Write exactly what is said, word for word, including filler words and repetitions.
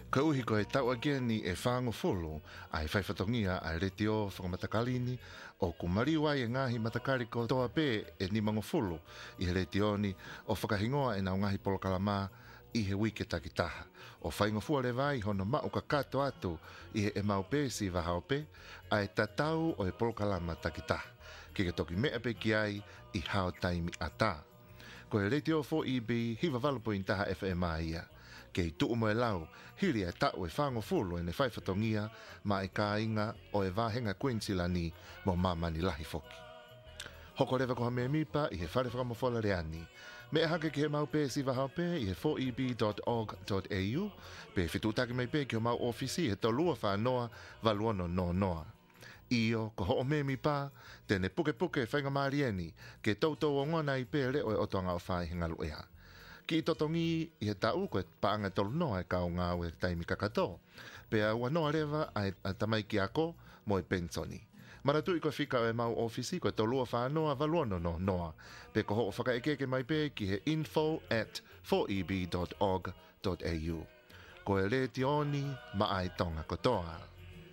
Ka uhi ko e tau ageni e whango folo ai whaifatongia ai reti o whakamatakalini o kumariwa e ngahi matakari ko toa pē e ni mango folo i he reti oni o whakahingoa e nau ngahi polokalama i he wike takitaha. O whaingo fua le vai hono mau ka kato atu i he e mau pē si wahao pē ai tatau o e polokalama takitaha. Ki ke toki mea pē ki ai i hao taimi ata. Ko he reti o four E B hiwa walapointaha F M A ia. Kei tuu mo e lau, hiri e tau e whango fulu e ne whaifatongia ma e ka inga o e wahenga Queensilani mo mamani lahi foki. Hoko rewa koha me mipa i he whare whakamofola reani. Me e hake ki he mau pē si wahao pē i he four e b dot org dot a u pe whitutaki mai pē ki o mau ofisi he tolua whanoa waluono no noa. Io, ko ho me mipa, tene puke puke whainga marieni ke tautou o ngona i pē reo e otoanga o whai hinga lueha. Ki totongi i he tau koe paanga tolu noa e kao ngā ue taimi kakato. Pea ua noa rewa ai tamai ki ako mo e pensoni. Maratu i koe whika e mau ofisi koe tolua whanoa valuono no noa. Pe ko ho o whakaekeke mai pē ki he info at four e b dot org dot a u. Ko e re tioni ma ai tonga kotoa.